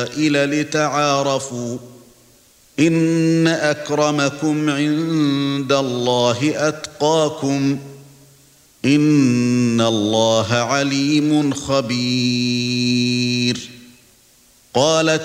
لتعارفوا إن أكرمكم عند الله أتقاكم إن الله عليم خبير. قالت